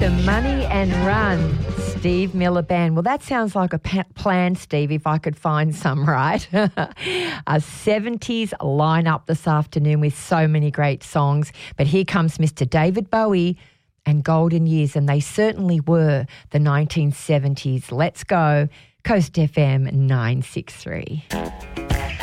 the Money and Run, Steve Miller Band. Well, that sounds like a plan, Steve, if I could find some, right? A 70s lineup this afternoon with so many great songs. But here comes Mr. David Bowie and Golden Years, and they certainly were the 1970s. Let's go. Coast FM 963.